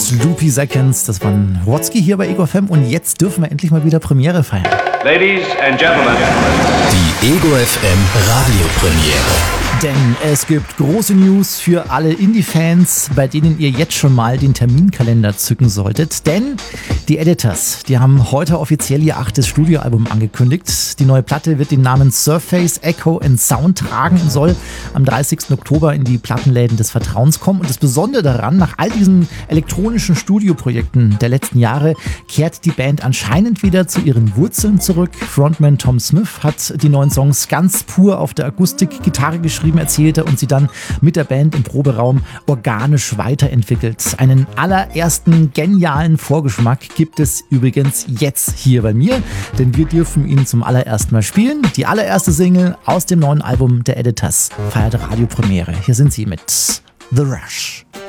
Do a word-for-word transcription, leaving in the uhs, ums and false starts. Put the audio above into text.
Loopy Seconds, das waren Watzki hier bei Ego F M und jetzt dürfen wir endlich mal wieder Premiere feiern. Ladies and Gentlemen. Die Ego F M Radiopremiere. Denn es gibt große News für alle Indie-Fans, bei denen ihr jetzt schon mal den Terminkalender zücken solltet. Denn die Editors, die haben heute offiziell ihr achtes Studioalbum angekündigt. Die neue Platte wird den Namen Surface, Echo and Sound tragen und soll am dreißigsten Oktober in die Plattenläden des Vertrauens kommen. Und das Besondere daran, nach all diesen elektronischen Studioprojekten der letzten Jahre kehrt die Band anscheinend wieder zu ihren Wurzeln zurück. Frontman Tom Smith hat die neuen Songs ganz pur auf der Akustikgitarre geschrieben, erzählte und sie dann mit der Band im Proberaum organisch weiterentwickelt. Einen allerersten genialen Vorgeschmack gibt es übrigens jetzt hier bei mir, denn wir dürfen ihn zum allerersten Mal spielen. Die allererste Single aus dem neuen Album der Editors feiert Radiopremiere. Hier sind sie mit The Rush.